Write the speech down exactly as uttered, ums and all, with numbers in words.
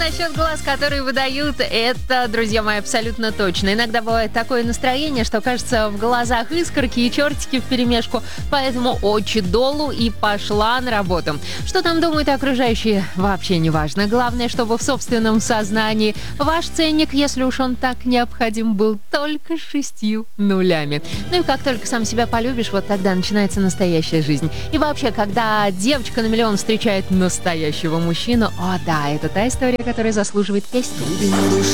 насчет глаз, которые выдают, это, друзья мои, абсолютно точно. Иногда бывает такое настроение, что кажется в глазах искорки и чертики вперемешку, поэтому очи долу и пошла на работу. Что там думают окружающие, вообще не важно. Главное, чтобы в собственном сознании ваш ценник, если уж он так необходим, был только шестью нулями. Ну и как только сам себя полюбишь, вот тогда начинается настоящая жизнь. И вообще, когда девочка на миллион встречает настоящего мужчину, о да, это та история, которая заслуживает песни.